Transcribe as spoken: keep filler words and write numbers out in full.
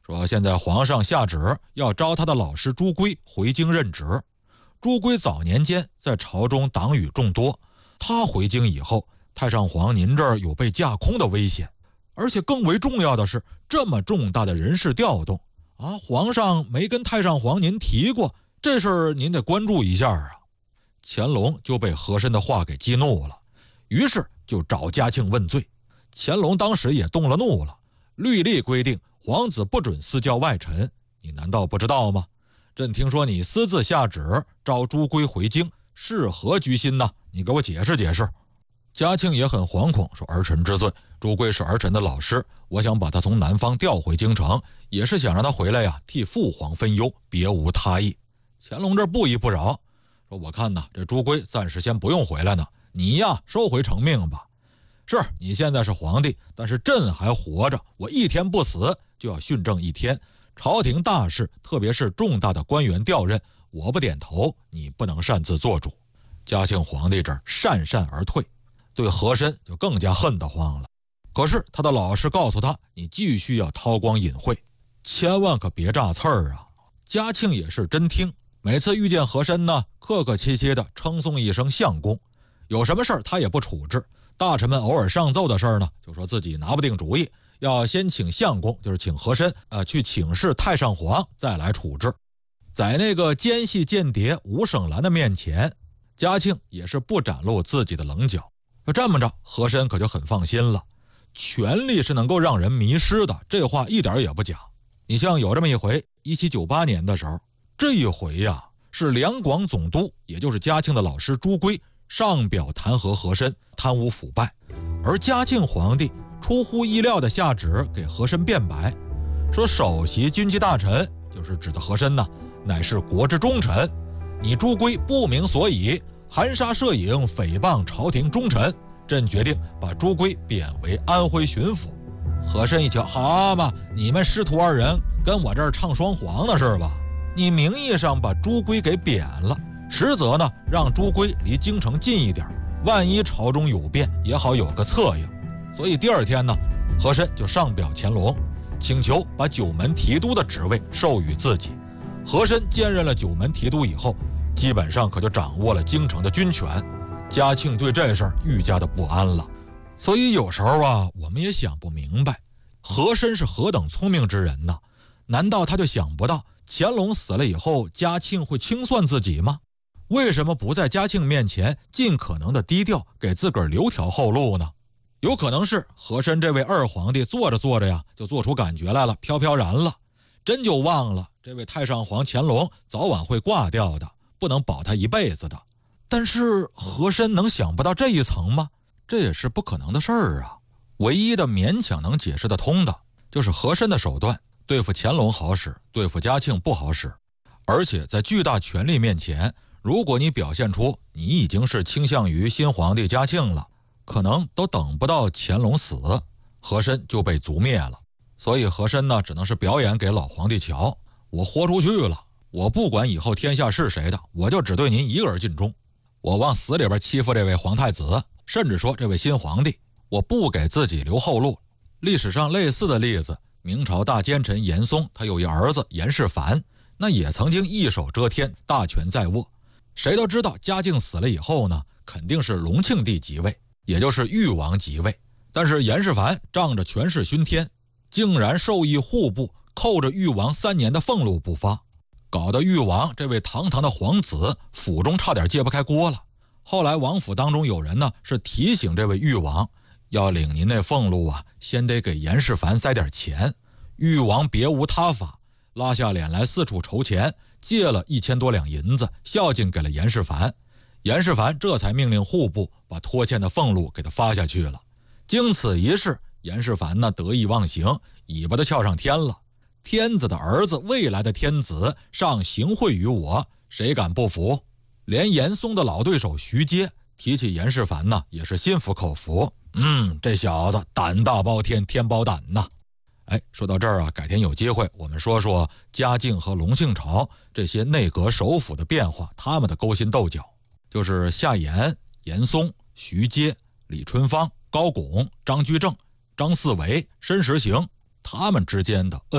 说现在皇上下旨要招他的老师朱圭回京任职。朱圭早年间在朝中党羽众多，他回京以后，太上皇您这儿有被架空的危险，而且更为重要的是，这么重大的人事调动啊，皇上没跟太上皇您提过，这事儿您得关注一下啊。乾隆就被和珅的话给激怒了，于是就找嘉庆问罪。乾隆当时也动了怒了，律例规定皇子不准私教外臣，你难道不知道吗？朕听说你私自下旨召朱圭回京，是何居心呢？你给我解释解释。嘉庆也很惶恐，说儿臣知罪，朱圭是儿臣的老师，我想把他从南方调回京城，也是想让他回来呀，替父皇分忧，别无他意。乾隆这不依不饶，说我看呐，这朱圭暂时先不用回来呢，你呀收回成命吧。是你现在是皇帝，但是朕还活着，我一天不死就要训政一天。朝廷大事，特别是重大的官员调任，我不点头，你不能擅自做主。嘉庆皇帝这儿讪讪而退，对和珅就更加恨得慌了。可是他的老师告诉他，你继续要韬光隐晦，千万可别炸刺儿啊。嘉庆也是真听，每次遇见和珅呢，客客气气的称颂一声相公，有什么事儿他也不处置。大臣们偶尔上奏的事儿呢，就说自己拿不定主意，要先请相公，就是请和珅呃，去请示太上皇，再来处置。在那个奸细间谍吴省兰的面前，嘉庆也是不展露自己的棱角。就这么着，和珅可就很放心了。权力是能够让人迷失的，这话一点也不假。你像有这么一回，一七九八年的时候，这一回呀，是两广总督，也就是嘉庆的老师朱圭上表弹劾和珅贪污腐败，而嘉庆皇帝出乎意料的下旨给和珅辩白，说首席军机大臣，就是指的和珅呢，乃是国之忠臣，你朱圭不明所以，含沙射影，诽谤朝廷忠臣，朕决定把朱圭贬为安徽巡抚。和珅一瞧，好嘛，你们师徒二人跟我这儿唱双簧呢是吧？你名义上把朱圭给贬了，实则呢让朱圭离京城近一点，万一朝中有变也好有个策应。所以第二天呢，和珅就上表乾隆，请求把九门提督的职位授予自己。和珅兼任了九门提督以后，基本上可就掌握了京城的军权。嘉庆对这事儿愈加的不安了。所以有时候啊，我们也想不明白，和珅是何等聪明之人呢？难道他就想不到乾隆死了以后，嘉庆会清算自己吗？为什么不在嘉庆面前尽可能的低调，给自个儿留条后路呢？有可能是和珅这位二皇帝做着做着呀，就做出感觉来了，飘飘然了，真就忘了这位太上皇乾隆早晚会挂掉的，不能保他一辈子的。但是和珅能想不到这一层吗？这也是不可能的事儿啊。唯一的勉强能解释得通的，就是和珅的手段对付乾隆好使，对付嘉庆不好使。而且在巨大权力面前，如果你表现出你已经是倾向于新皇帝嘉庆了，可能都等不到乾隆死，和珅就被族灭了。所以和珅呢，只能是表演给老皇帝瞧，我豁出去了，我不管以后天下是谁的，我就只对您一个人尽忠。我往死里边欺负这位皇太子，甚至说这位新皇帝，我不给自己留后路。历史上类似的例子，明朝大奸臣严嵩，他有一儿子严世蕃，那也曾经一手遮天，大权在握。谁都知道嘉靖死了以后呢，肯定是隆庆帝即位，也就是裕王即位。但是严世蕃仗着权势熏天，竟然授意户部扣着裕王三年的俸禄不发，搞得裕王这位堂堂的皇子府中差点揭不开锅了。后来王府当中有人呢是提醒这位裕王，要领您那俸禄啊，先得给严世蕃塞点钱。裕王别无他法，拉下脸来四处筹钱，借了一千多两银子，孝敬给了严世蕃。严世蕃这才命令户部把拖欠的俸禄给他发下去了。经此一事，严世蕃呢得意忘形，尾巴都翘上天了。天子的儿子，未来的天子，上行贿于我，谁敢不服？连严嵩的老对手徐阶提起严世蕃呢，也是心服口服。嗯，这小子胆大包天，天包胆呐！哎，说到这儿啊，改天有机会我们说说嘉靖和隆庆朝这些内阁首辅的变化，他们的勾心斗角，就是夏言、严嵩、徐阶、李春芳、高拱、张居正、张四维、申时行他们之间的恩